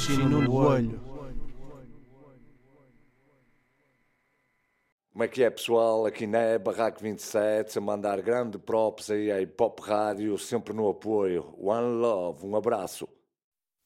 chino no olho. Como é que é, pessoal? Aqui na Barraco 27, a mandar grande props aí à Hip Hop Rádio, sempre no apoio. One Love, um abraço.